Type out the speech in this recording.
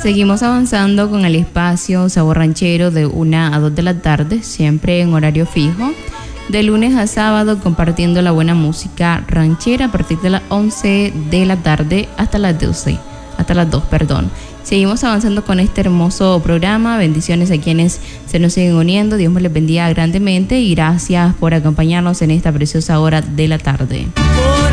Seguimos avanzando con el espacio Sabor Ranchero de 1 a 2 de la tarde, siempre en horario fijo, de lunes a sábado, compartiendo la buena música ranchera a partir de las 11 de la tarde hasta las 2, perdón. Seguimos avanzando con este hermoso programa. Bendiciones a quienes se nos siguen uniendo. Dios me les bendiga grandemente y gracias por acompañarnos en esta preciosa hora de la tarde.